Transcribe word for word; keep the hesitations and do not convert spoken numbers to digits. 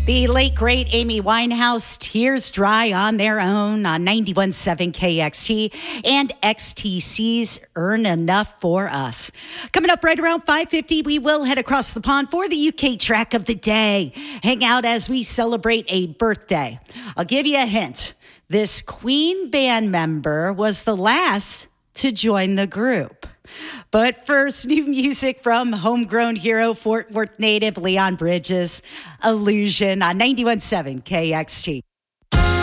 The late, great Amy Winehouse, Tears Dry on Their Own on ninety-one point seven K X T and X T C's Earn Enough for Us. Coming up right around five fifty, we will head across the pond for the U K track of the day. Hang out as we celebrate a birthday. I'll give you a hint. This Queen band member was the last to join the group. But first, new music from homegrown hero, Fort Worth native Leon Bridges, Illusion on ninety-one point seven K X T.